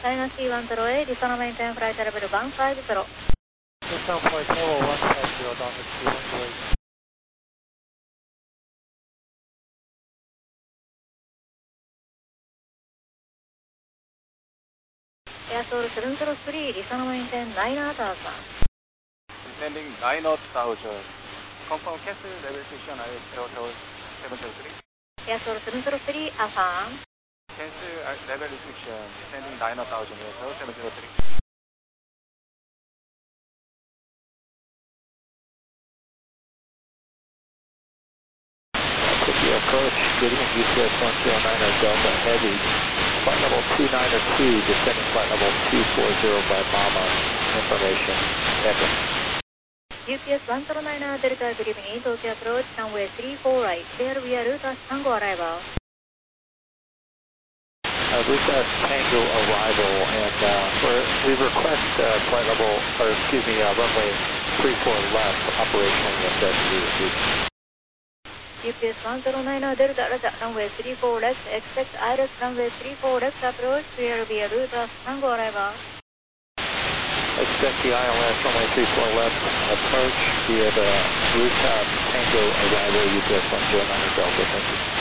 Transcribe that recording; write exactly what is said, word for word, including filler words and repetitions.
チャイナシーワンゼロへ、リソナメインテンフライトレベルワンファイブゼロ。 Eastern Flight Level one five zero down to C one zero eight. エアソールセブンゼロスリー、リソナメインテンナイナーターさん。 Descending nine knots thousand. Confirm cancel level station I S L Tower seven zero three. エアソールセブンゼロスリー、アファーム。 Cancel level restriction. Descending nine knots thousand I S L seven zero three. Quickly approach, getting U P S one zero nine er Delta Heavy. Flight level two nine er two, descending flight level two four zero by Mama. Information. Echo. ユーピーエスワンゼロナイナーデルタグリブに到着アプローチ、ランウェイスリーフォーライト、エアルウィアルータスタンゴアライバー。 Uh, Lucas Tango arrival, and uh, we're, we request uh, flight level, or excuse me, uh, runway three four left operationally assessed. ユーピーエスワンゼロナイナーデルタラジャ、ランウェイスリーフォーレフト、エクセクトアイレスランウェイスリーフォーレフトアプローチ、エアルウィアルータスタンゴアライバー。 Expect the I L S runway three four left approach via the rooftop Tango arrival U P S one zero nine er Delta. Thank you.